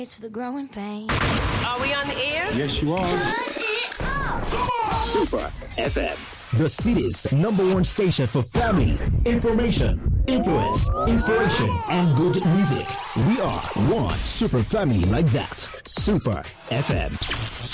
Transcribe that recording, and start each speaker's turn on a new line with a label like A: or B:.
A: It's for the growing pain.
B: Are we on the air?
C: Yes, you are.
D: Super FM.
E: The city's #1 station for family, information, influence, inspiration, and good music. We are one super family like that. Super FM.